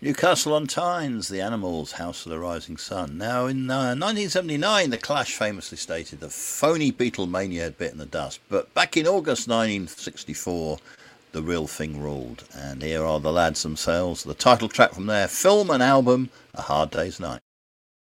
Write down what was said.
Newcastle on Tynes, The Animals, House of the Rising Sun. Now, in 1979, The Clash famously stated the phony Beatlemania had bitten the dust, but back in August 1964, the real thing ruled. And here are the lads themselves, the title track from their film and album, A Hard Day's Night.